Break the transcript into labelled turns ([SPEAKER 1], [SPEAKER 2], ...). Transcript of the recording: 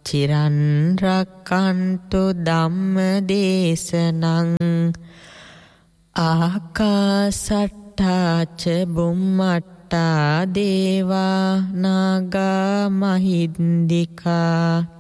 [SPEAKER 1] චිරන් රක්칸තු ධම්ම දේශනං ආකාසට්ඨා ච බුම්මට්ඨා දේවා නාග මහින්దికා